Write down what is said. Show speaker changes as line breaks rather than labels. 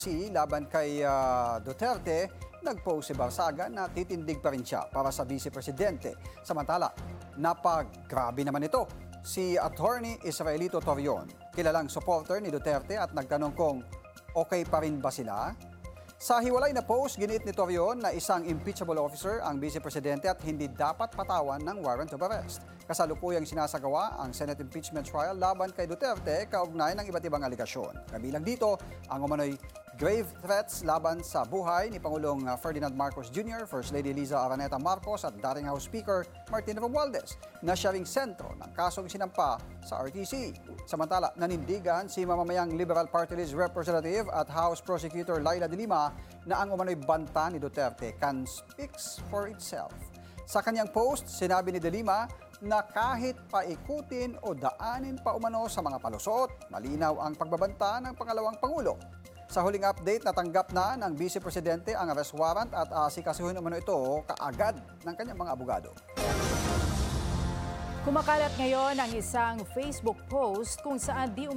Laban kay Duterte, nag-post si Barsaga na titindig pa rin siya para sa Vice Presidente. Samantala, napag-grabe naman ito si Attorney Israelito Torion, kilalang supporter ni Duterte at nagtanong kung okay pa rin ba sila. Sa hiwalay na post, giniit ni Torion na isang impeachable officer ang Vice Presidente at hindi dapat patawan ng warrant of arrest. Kasalukuyang sinasagawa ang Senate impeachment trial laban kay Duterte kaugnay ng iba't ibang aligasyon. Kabilang dito ang umano'y grave threats laban sa buhay ni Pangulong Ferdinand Marcos Jr., First Lady Liza Araneta Marcos at dating House Speaker Martin Romualdez na siya ring sentro ng kasong sinampa sa RTC. Samantala, nanindigan si mamamayang Liberal Party List Representative at House Prosecutor Laila de Lima na ang umano'y banta ni Duterte can speaks for itself. Sa kanyang post, sinabi ni de Lima na kahit paikutin o daanin pa umano sa mga palusot, malinaw ang pagbabanta ng pangalawang Pangulo. Sa huling update, natanggap na ng Vice Presidente ang arrest warrant at asikasuhin umano ito kaagad ng kanyang mga abogado.
Kumakalat ngayon ang isang Facebook post kung saan